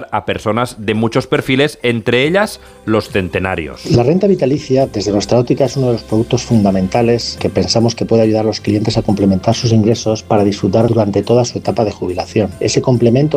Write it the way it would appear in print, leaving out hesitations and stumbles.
a personas de muchos perfiles, entre ellas los centenarios. La renta vitalicia, desde nuestra óptica, es uno de los productos fundamentales que pensamos que puede ayudar a los clientes a complementar sus ingresos para disfrutar durante toda su etapa de jubilación. Ese complemento